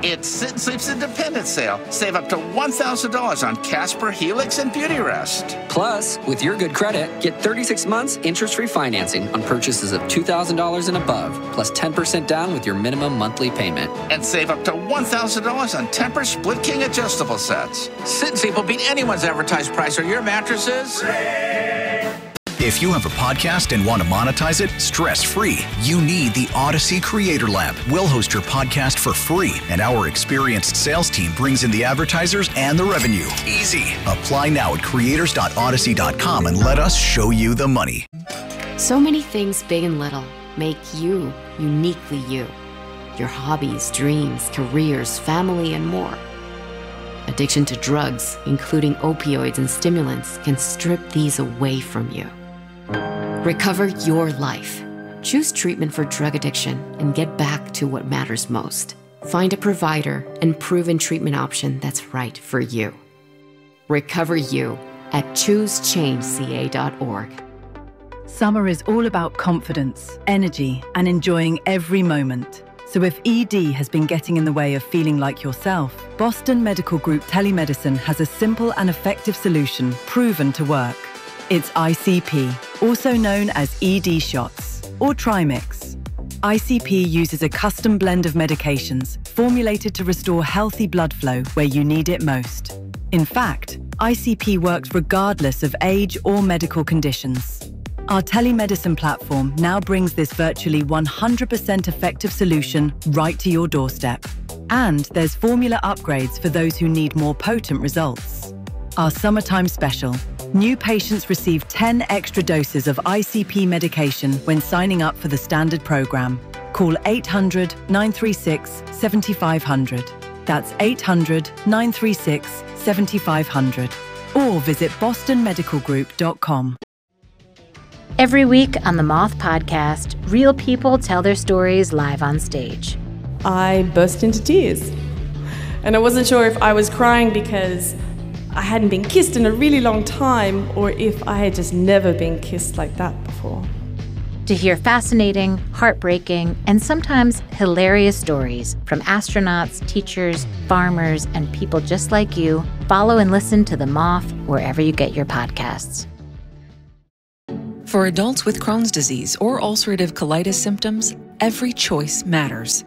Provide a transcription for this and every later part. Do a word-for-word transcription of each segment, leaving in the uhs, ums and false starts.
It's Sit and Sleep's Independence Sale. Save up to one thousand dollars on Casper, Helix, and Beauty Rest. Plus, with your good credit, get thirty-six months interest-free financing on purchases of two thousand dollars and above, plus ten percent down with your minimum monthly payment. And save up to one thousand dollars on Tempur Split King adjustable sets. Sit and Sleep will beat anyone's advertised price or your mattresses. If you have a podcast and want to monetize it stress-free, you need the Odyssey Creator Lab. We'll host your podcast for free, and our experienced sales team brings in the advertisers and the revenue. Easy. Apply now at creators dot odyssey dot com and let us show you the money. So many things, big and little, make you uniquely you. Your hobbies, dreams, careers, family, and more. Addiction to drugs, including opioids and stimulants, can strip these away from you. Recover your life. Choose treatment for drug addiction and get back to what matters most. Find a provider and proven treatment option that's right for you. Recover you at choose change c a dot org. Summer is all about confidence, energy, and enjoying every moment. So if E D has been getting in the way of feeling like yourself, Boston Medical Group Telemedicine has a simple and effective solution proven to work. It's I C P, also known as E D shots, or Trimix. I C P uses a custom blend of medications formulated to restore healthy blood flow where you need it most. In fact, I C P works regardless of age or medical conditions. Our telemedicine platform now brings this virtually one hundred percent effective solution right to your doorstep. And there's formula upgrades for those who need more potent results. Our summertime special. New patients receive ten extra doses of I C P medication when signing up for the standard program. Call eight hundred, nine three six, seven five zero zero. That's eight hundred, nine three six, seven five zero zero. Or visit boston medical group dot com. Every week on the Moth Podcast, real people tell their stories live on stage. I burst into tears. And I wasn't sure if I was crying because I hadn't been kissed in a really long time, or if I had just never been kissed like that before. To hear fascinating, heartbreaking, and sometimes hilarious stories from astronauts, teachers, farmers, and people just like you, follow and listen to The Moth wherever you get your podcasts. For adults with Crohn's disease or ulcerative colitis symptoms, every choice matters.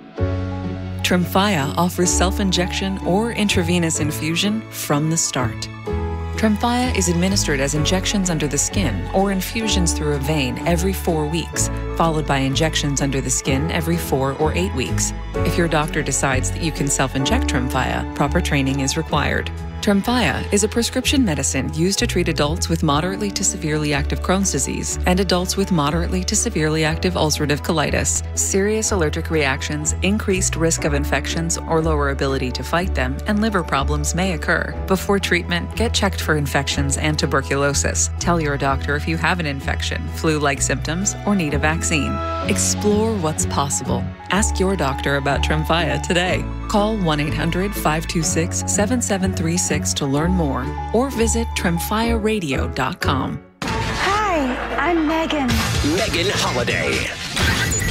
Tremfya offers self-injection or intravenous infusion from the start. Tremfya is administered as injections under the skin or infusions through a vein every four weeks, followed by injections under the skin every four or eight weeks. If your doctor decides that you can self-inject Tremfya, proper training is required. Tremfya is a prescription medicine used to treat adults with moderately to severely active Crohn's disease and adults with moderately to severely active ulcerative colitis. Serious allergic reactions, increased risk of infections or lower ability to fight them, and liver problems may occur. Before treatment, get checked for infections and tuberculosis. Tell your doctor if you have an infection, flu-like symptoms, or need a vaccine. Explore what's possible. Ask your doctor about Tremfya today. Call one eight hundred, five two six, seven seven three six to learn more, or visit tremfya radio dot com. Hi, I'm Megan. Megan Holiday.